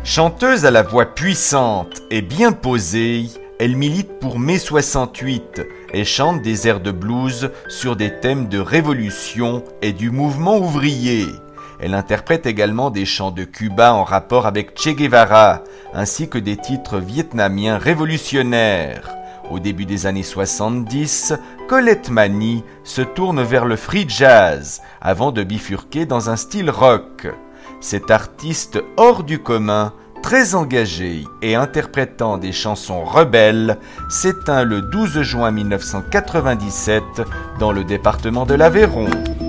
Chanteuse à la voix puissante et bien posée, elle milite pour mai 68 et chante des airs de blues sur des thèmes de révolution et du mouvement ouvrier. Elle interprète également des chants de Cuba en rapport avec Che Guevara, ainsi que des titres vietnamiens révolutionnaires. Au début des années 70, Colette Mani se tourne vers le free jazz, avant de bifurquer dans un style rock. Cet artiste hors du commun, très engagé et interprétant des chansons rebelles, s'éteint le 12 juin 1997 dans le département de l'Aveyron.